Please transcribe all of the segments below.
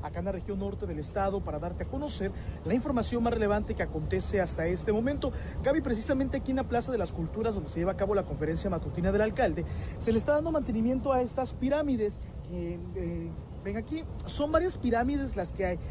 acá en la región norte del estado para darte a conocer la información más relevante que acontece hasta este momento. Gaby, precisamente aquí en la Plaza de las Culturas, donde se lleva a cabo la conferencia matutina del alcalde, se le está dando mantenimiento a estas pirámides. Ven aquí, son varias pirámides las que hay,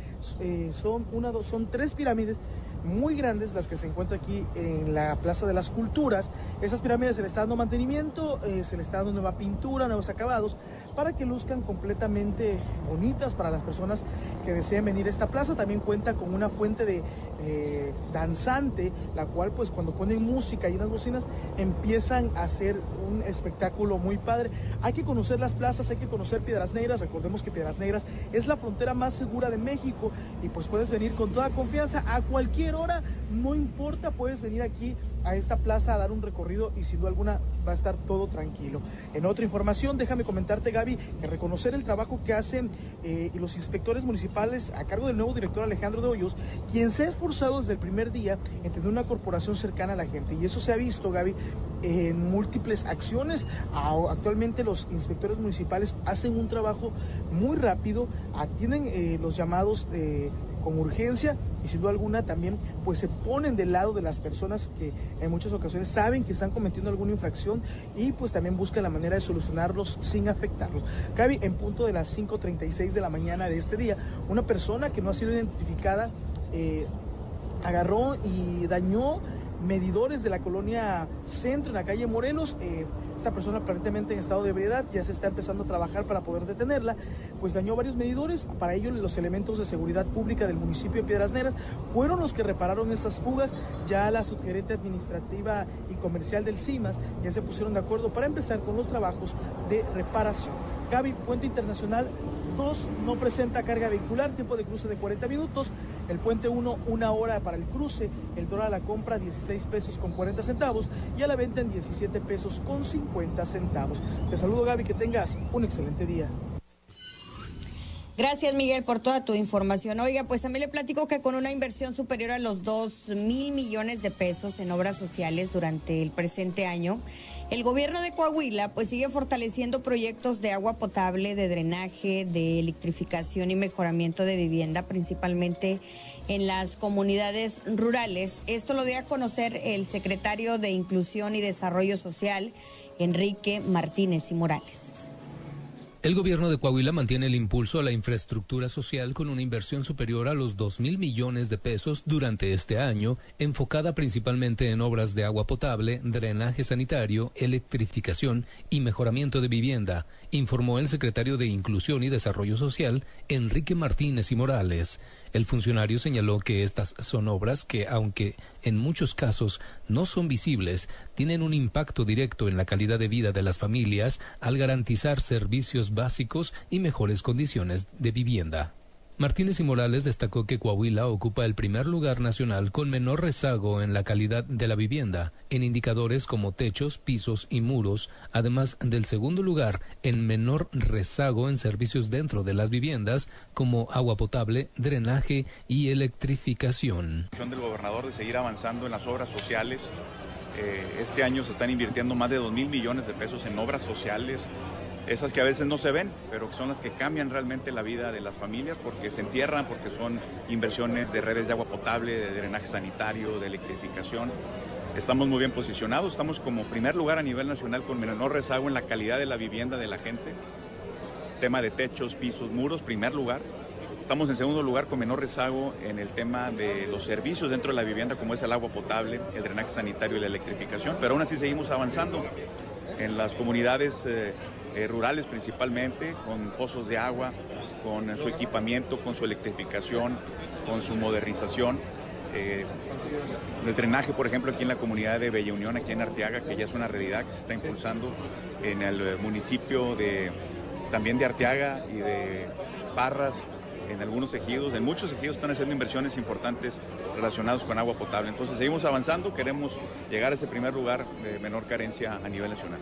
son 3 pirámides muy grandes las que se encuentran aquí en la Plaza de las Culturas. Esas pirámides se le está dando mantenimiento, se le está dando nueva pintura, nuevos acabados, para que luzcan completamente bonitas para las personas que deseen venir a esta plaza. También cuenta con una fuente de danzante, la cual pues cuando ponen música y unas bocinas empiezan a hacer un espectáculo muy padre. Hay que conocer las plazas, hay que conocer Piedras Negras. Recordemos que Piedras Negras es la frontera más segura de México y pues puedes venir con toda confianza a cualquier hora, no importa, puedes venir aquí a esta plaza a dar un recorrido y sin duda alguna va a estar todo tranquilo. En otra información, déjame comentarte, Gaby, que reconocer el trabajo que hacen los inspectores municipales a cargo del nuevo director Alejandro de Hoyos, quien se ha esforzado desde el primer día en tener una corporación cercana a la gente, y eso se ha visto, Gaby, en múltiples acciones. Actualmente los inspectores municipales hacen un trabajo muy rápido, atienden los llamados con urgencia y sin duda alguna también pues se ponen del lado de las personas que en muchas ocasiones saben que están cometiendo alguna infracción y pues también buscan la manera de solucionarlos sin afectarlos. Gaby, en punto de las 5:36 de la mañana de este día, una persona que no ha sido identificada agarró y dañó medidores de la colonia Centro en la calle Morelos. Esta persona aparentemente en estado de ebriedad, ya se está empezando a trabajar para poder detenerla, pues dañó varios medidores. Para ello los elementos de seguridad pública del municipio de Piedras Negras fueron los que repararon esas fugas. Ya la subgerente administrativa y comercial del CIMAS ya se pusieron de acuerdo para empezar con los trabajos de reparación. Gaby, Puente Internacional 2 no presenta carga vehicular, tiempo de cruce de 40 minutos, el Puente 1 1 hora para el cruce, el dólar a la compra 16 pesos con 40 centavos y a la venta en 17 pesos con 50 centavos. Te saludo, Gaby, que tengas un excelente día. Gracias, Miguel, por toda tu información. Oiga, pues también le platico que con una inversión superior a los 2,000 millones de pesos en obras sociales durante el presente año, el gobierno de Coahuila pues sigue fortaleciendo proyectos de agua potable, de drenaje, de electrificación y mejoramiento de vivienda, principalmente en las comunidades rurales. Esto lo dio a conocer el secretario de Inclusión y Desarrollo Social, Enrique Martínez y Morales. El gobierno de Coahuila mantiene el impulso a la infraestructura social con una inversión superior a los 2,000 millones de pesos durante este año, enfocada principalmente en obras de agua potable, drenaje sanitario, electrificación y mejoramiento de vivienda, informó el secretario de Inclusión y Desarrollo Social, Enrique Martínez y Morales. El funcionario señaló que estas son obras que, aunque en muchos casos no son visibles, tienen un impacto directo en la calidad de vida de las familias al garantizar servicios básicos y mejores condiciones de vivienda. Martínez y Morales destacó que Coahuila ocupa el primer lugar nacional con menor rezago en la calidad de la vivienda, en indicadores como techos, pisos y muros, además del segundo lugar en menor rezago en servicios dentro de las viviendas como agua potable, drenaje y electrificación. La del gobernador de seguir avanzando en las obras sociales. Este año se están invirtiendo más de 2,000 millones de pesos en obras sociales, esas que a veces no se ven, pero que son las que cambian realmente la vida de las familias porque se entierran, porque son inversiones de redes de agua potable, de drenaje sanitario, de electrificación. Estamos muy bien posicionados, estamos como primer lugar a nivel nacional con menor rezago en la calidad de la vivienda de la gente. Tema de techos, pisos, muros, primer lugar. Estamos en segundo lugar con menor rezago en el tema de los servicios dentro de la vivienda, como es el agua potable, el drenaje sanitario y la electrificación, pero aún así seguimos avanzando en las comunidades rurales principalmente, con pozos de agua, con su equipamiento, con su electrificación, con su modernización. El drenaje, por ejemplo, aquí en la comunidad de Bella Unión, aquí en Arteaga, que ya es una realidad que se está impulsando en el municipio también de Arteaga y de Parras, en algunos ejidos, en muchos ejidos están haciendo inversiones importantes relacionadas con agua potable. Entonces seguimos avanzando, queremos llegar a ese primer lugar de menor carencia a nivel nacional.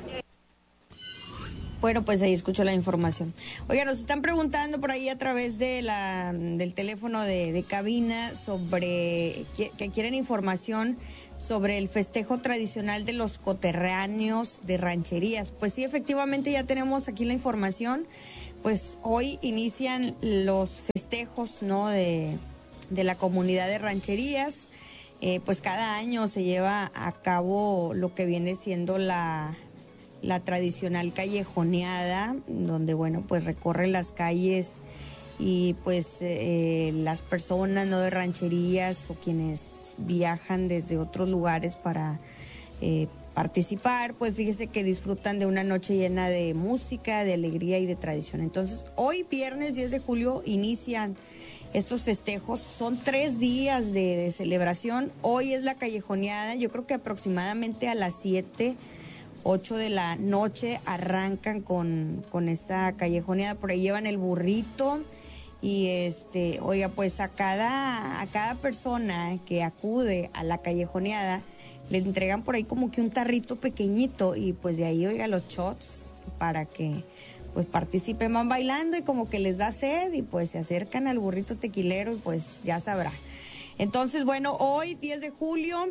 Bueno, pues ahí escucho la información. Oiga, nos están preguntando por ahí a través de del teléfono de cabina sobre que quieren información sobre el festejo tradicional de los coterráneos de rancherías. Pues sí, efectivamente ya tenemos aquí la información. pues hoy inician los festejos, ¿no?, de la comunidad de Rancherías. Pues cada año se lleva a cabo lo que viene siendo la tradicional callejoneada, donde, bueno, pues recorren las calles y pues las personas, ¿no?, de Rancherías o quienes viajan desde otros lugares para participar, pues fíjese que disfrutan de una noche llena de música, de alegría y de tradición. Entonces, hoy viernes 10 de julio inician estos festejos, son 3 días de celebración. Hoy es la callejoneada, yo creo que aproximadamente a las 7, 8 de la noche arrancan con esta callejoneada, por ahí llevan el burrito y oiga, pues a cada persona que acude a la callejoneada le entregan por ahí como que un tarrito pequeñito y pues de ahí, oiga, los shots para que pues participen, van bailando y como que les da sed y pues se acercan al burrito tequilero y pues ya sabrá. Entonces, bueno, hoy 10 de julio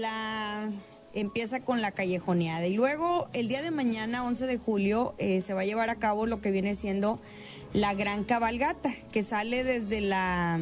empieza con la callejoneada y luego el día de mañana, 11 de julio, se va a llevar a cabo lo que viene siendo la gran cabalgata, que sale desde la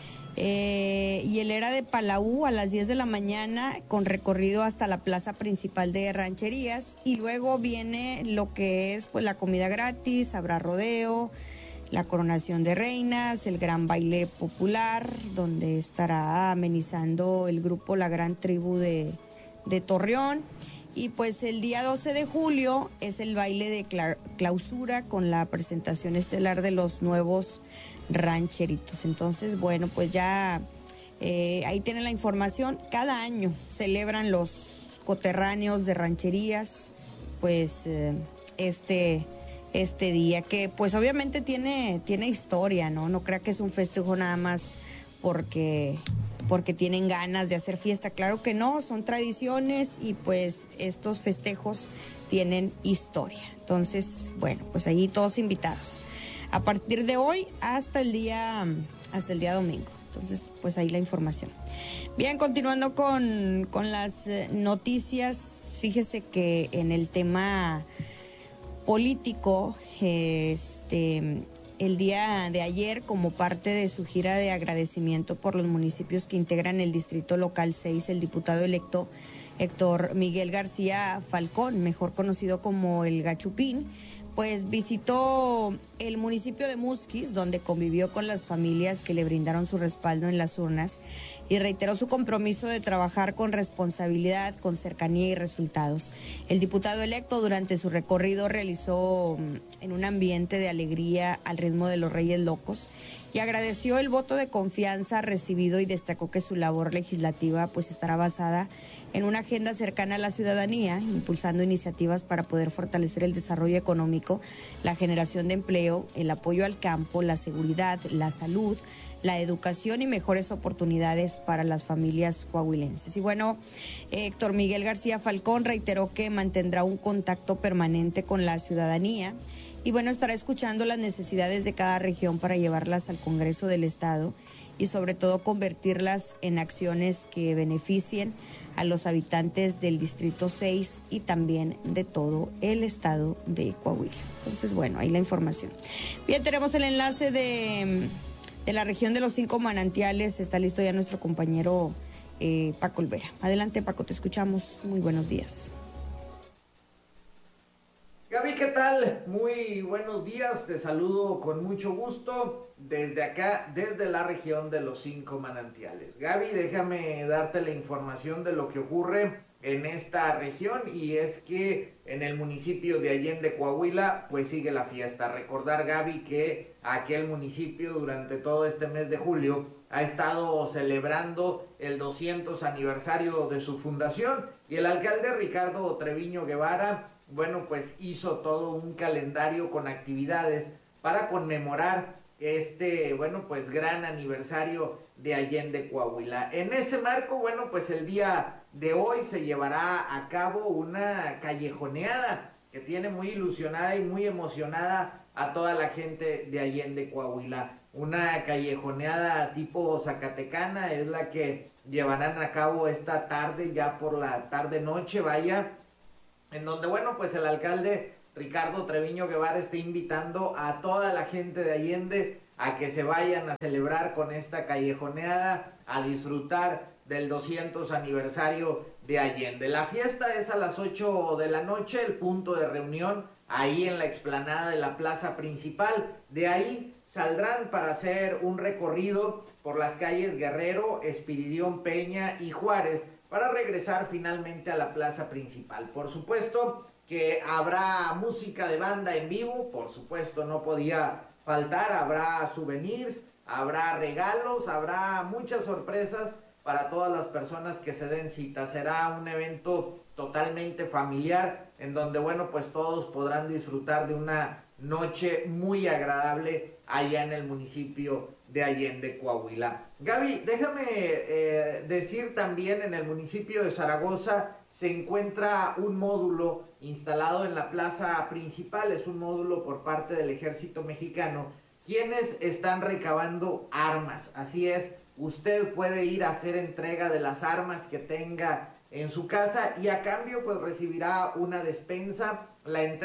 hielera de Palau a las 10 de la mañana con recorrido hasta la plaza principal de Rancherías y luego viene lo que es pues la comida gratis, habrá rodeo, la coronación de reinas, el gran baile popular donde estará amenizando el grupo La Gran Tribu de Torreón y pues el día 12 de julio es el baile de clausura con la presentación estelar de los nuevos rancheritos. Entonces, bueno, pues ya ahí tienen la información. Cada año celebran los coterráneos de Rancherías pues este día que pues obviamente tiene historia, no crea que es un festejo nada más porque tienen ganas de hacer fiesta. Claro que no, son tradiciones y pues estos festejos tienen historia. Entonces, bueno, pues ahí todos invitados a partir de hoy hasta el día domingo. Entonces, pues ahí la información. Bien, continuando con las noticias, fíjese que en el tema político, el día de ayer, como parte de su gira de agradecimiento por los municipios que integran el Distrito Local 6, el diputado electo Héctor Miguel García Falcón, mejor conocido como el Gachupín, pues visitó el municipio de Musquis, donde convivió con las familias que le brindaron su respaldo en las urnas y reiteró su compromiso de trabajar con responsabilidad, con cercanía y resultados. El diputado electo durante su recorrido realizó en un ambiente de alegría al ritmo de los Reyes Locos y agradeció el voto de confianza recibido y destacó que su labor legislativa pues estará basada en una agenda cercana a la ciudadanía, impulsando iniciativas para poder fortalecer el desarrollo económico, la generación de empleo, el apoyo al campo, la seguridad, la salud, la educación y mejores oportunidades para las familias coahuilenses. Y bueno, Héctor Miguel García Falcón reiteró que mantendrá un contacto permanente con la ciudadanía y bueno, estará escuchando las necesidades de cada región para llevarlas al Congreso del Estado y sobre todo convertirlas en acciones que beneficien a los habitantes del Distrito 6 y también de todo el estado de Coahuila. Entonces, bueno, ahí la información. Bien, tenemos el enlace de la región de los 5 manantiales. Está listo ya nuestro compañero Paco Olvera. Adelante, Paco, te escuchamos. Muy buenos días. Gaby, ¿qué tal? Muy buenos días, te saludo con mucho gusto desde acá, desde la región de los 5 manantiales. Gaby, déjame darte la información de lo que ocurre en esta región y es que en el municipio de Allende, Coahuila, pues sigue la fiesta. Recordar, Gaby, que aquel municipio durante todo este mes de julio ha estado celebrando el 200 aniversario de su fundación y el alcalde Ricardo Treviño Guevara, bueno, pues hizo todo un calendario con actividades para conmemorar bueno, pues gran aniversario de Allende, Coahuila. En ese marco, bueno, pues el día de hoy se llevará a cabo una callejoneada que tiene muy ilusionada y muy emocionada a toda la gente de Allende, Coahuila. Una callejoneada tipo zacatecana es la que llevarán a cabo esta tarde, ya por la tarde-noche, vaya, en donde, bueno, pues el alcalde Ricardo Treviño Guevara está invitando a toda la gente de Allende a que se vayan a celebrar con esta callejoneada, a disfrutar del 200 aniversario de Allende. La fiesta es a las 8 de la noche, el punto de reunión ahí en la explanada de la plaza principal. De ahí saldrán para hacer un recorrido por las calles Guerrero, Espiridión Peña y Juárez para regresar finalmente a la plaza principal. Por supuesto que habrá música de banda en vivo, por supuesto no podía faltar, habrá souvenirs, habrá regalos, habrá muchas sorpresas para todas las personas que se den cita. Será un evento totalmente familiar en donde, bueno, pues todos podrán disfrutar de una noche muy agradable allá en el municipio de Allende, Coahuila. Gaby, déjame decir también, en el municipio de Zaragoza se encuentra un módulo instalado en la plaza principal, es un módulo por parte del Ejército Mexicano, quienes están recabando armas. Así es, usted puede ir a hacer entrega de las armas que tenga en su casa y a cambio pues recibirá una despensa. La entrega